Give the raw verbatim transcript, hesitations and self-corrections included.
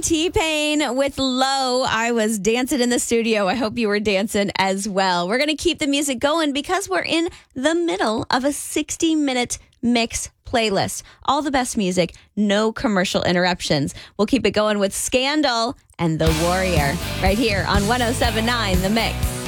T-Pain with Low. I was dancing in the studio. I hope you were dancing as well. We're going to keep the music going because we're in the middle of a sixty-minute mix playlist. All the best music, no commercial interruptions. We'll keep it going with Scandal and The Warrior right here on one oh seven point nine The Mix.